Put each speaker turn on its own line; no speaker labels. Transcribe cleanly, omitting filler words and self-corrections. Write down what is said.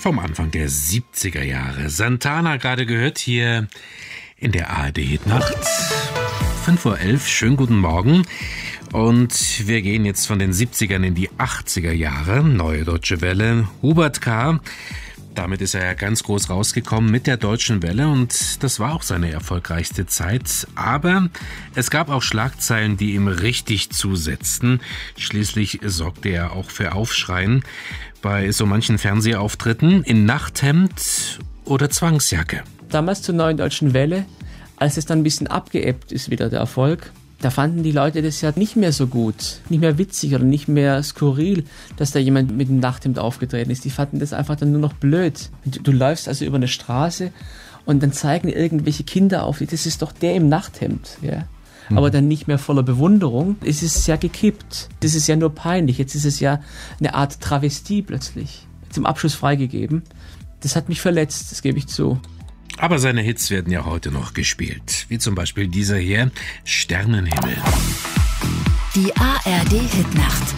vom Anfang der 70er Jahre. Santana gerade gehört hier in der ARD-Hitnacht. 5:11 Uhr, schönen guten Morgen. Und wir gehen jetzt von den 70ern in die 80er Jahre. Neue Deutsche Welle, Hubert K. Damit ist er ja ganz groß rausgekommen mit der Deutschen Welle und das war auch seine erfolgreichste Zeit. Aber es gab auch Schlagzeilen, die ihm richtig zusetzten. Schließlich sorgte er auch für Aufschreien bei so manchen Fernsehauftritten in Nachthemd oder Zwangsjacke.
Damals zur Neuen Deutschen Welle, als es dann ein bisschen abgeebbt ist wieder der Erfolg, da fanden die Leute das ja nicht mehr so gut, nicht mehr witzig oder nicht mehr skurril, dass da jemand mit dem Nachthemd aufgetreten ist. Die fanden das einfach dann nur noch blöd. Du läufst also über eine Straße und dann zeigen irgendwelche Kinder auf, das ist doch der im Nachthemd, ja. Aber dann nicht mehr voller Bewunderung. Es ist ja gekippt. Das ist ja nur peinlich. Jetzt ist es ja eine Art Travestie plötzlich. Zum Abschluss freigegeben. Das hat mich verletzt, das gebe ich zu.
Aber seine Hits werden ja heute noch gespielt. Wie zum Beispiel dieser hier, Sternenhimmel.
Die ARD-Hitnacht.